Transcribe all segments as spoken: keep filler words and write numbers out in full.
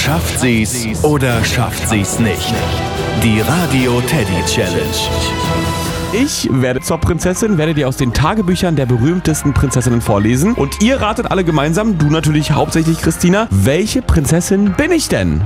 Schafft sie's oder schafft sie's nicht? Die Radio Teddy Challenge. Ich werde zur Prinzessin, werde dir aus den Tagebüchern der berühmtesten Prinzessinnen vorlesen. Und ihr ratet alle gemeinsam, du natürlich hauptsächlich, Christina, welche Prinzessin bin ich denn?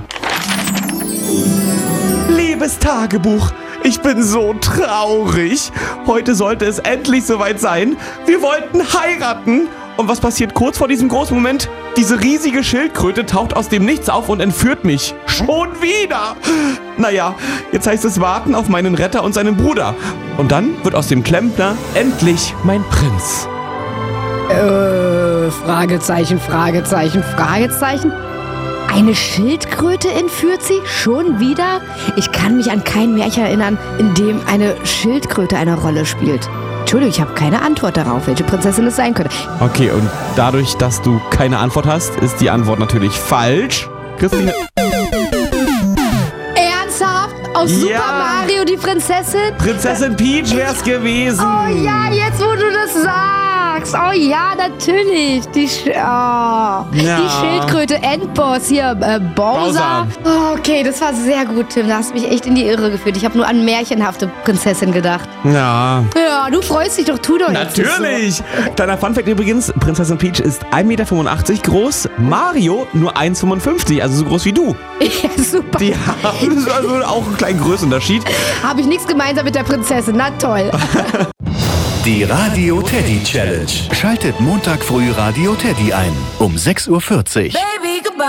Liebes Tagebuch, ich bin so traurig. Heute sollte es endlich soweit sein. Wir wollten heiraten. Und was passiert kurz vor diesem großen Moment? Diese riesige Schildkröte taucht aus dem Nichts auf und entführt mich. Schon wieder! Naja, jetzt heißt es warten auf meinen Retter und seinen Bruder. Und dann wird aus dem Klempner endlich mein Prinz. Äh, Fragezeichen, Fragezeichen, Fragezeichen. Eine Schildkröte entführt sie? Schon wieder? Ich kann mich an kein Märchen erinnern, in dem eine Schildkröte eine Rolle spielt. Entschuldigung, ich habe keine Antwort darauf, welche Prinzessin es sein könnte. Okay, und dadurch, dass du keine Antwort hast, ist die Antwort natürlich falsch. Christine. Ernsthaft? Aus Ja. Super Mario die Prinzessin? Prinzessin Peach wär's gewesen. Oh ja, jetzt wo du das sagst. Oh ja, natürlich. Die, Sch oh. Ja. Die Schildkröte Endboss hier, äh, Bowser. Bowser. Oh, okay, das war sehr gut, Tim. Da hast du mich echt in die Irre geführt. Ich habe nur an märchenhafte Prinzessin gedacht. Ja. Ja, du freust dich doch, tu doch jetzt nicht Natürlich! Kleiner Funfact übrigens, Prinzessin Peach ist ein Meter fünfundachtzig groß, Mario nur eins Komma fünfundfünfzig, also so groß wie du. So. Ja, super. Die haben also auch einen kleinen Größenunterschied. Habe ich nichts gemeinsam mit der Prinzessin. Na toll. Die Radio Teddy Challenge. Schaltet Montag früh Radio Teddy ein um sechs Uhr vierzig.